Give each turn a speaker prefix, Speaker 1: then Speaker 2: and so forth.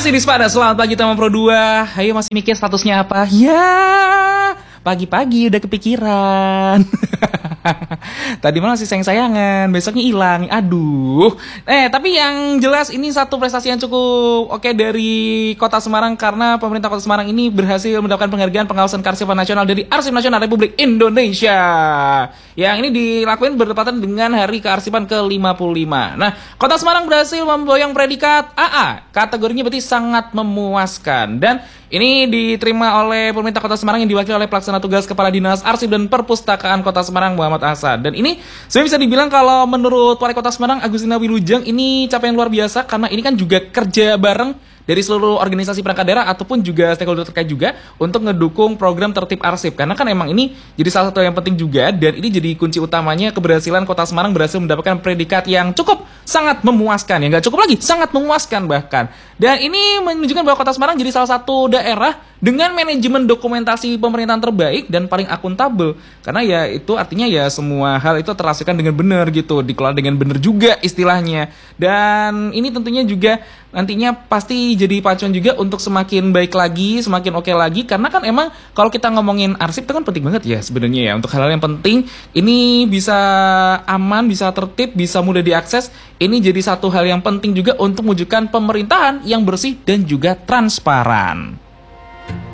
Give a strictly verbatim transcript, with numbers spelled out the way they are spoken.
Speaker 1: Masih di Spada, selamat pagi teman Pro dua. Ayo masih mikir statusnya apa? Ya, pagi-pagi udah kepikiran. Tadi malah masih sayang-sayangan, besoknya hilang. Aduh. Eh, tapi yang jelas ini satu prestasi yang cukup oke dari Kota Semarang, karena pemerintah Kota Semarang ini berhasil mendapatkan penghargaan pengawasan kearsipan nasional dari Arsip Nasional Republik Indonesia. Yang ini dilakukan bertepatan dengan Hari Kearsipan ke lima puluh lima. Nah, Kota Semarang berhasil memboyong predikat A A. Kategorinya berarti sangat memuaskan. Dan ini diterima oleh pemerintah Kota Semarang yang diwakili oleh Pelaksana Tugas Kepala Dinas Arsip dan Perpustakaan Kota Semarang Muhammad Hasan. Dan ini sebenarnya bisa dibilang kalau menurut Wali Kota Semarang Agustina Wilujeng ini capaian luar biasa, karena ini kan juga kerja bareng dari seluruh organisasi perangkat daerah ataupun juga stakeholder terkait juga untuk ngedukung program tertib arsip. Karena kan emang ini jadi salah satu yang penting juga, dan ini jadi kunci utamanya keberhasilan Kota Semarang berhasil mendapatkan predikat yang cukup sangat memuaskan. Ya nggak cukup lagi, sangat memuaskan bahkan. Dan ini menunjukkan bahwa Kota Semarang jadi salah satu daerah dengan manajemen dokumentasi pemerintahan terbaik dan paling akuntabel. Karena ya itu artinya ya semua hal itu terhasilkan dengan benar gitu, dikelola dengan benar juga istilahnya. Dan ini tentunya juga nantinya pasti jadi pacuan juga untuk semakin baik lagi, semakin oke lagi. Karena kan emang kalau kita ngomongin arsip itu kan penting banget ya sebenarnya ya. Untuk hal-hal yang penting ini bisa aman, bisa tertib, bisa mudah diakses. Ini jadi satu hal yang penting juga untuk mewujudkan pemerintahan yang bersih dan juga transparan.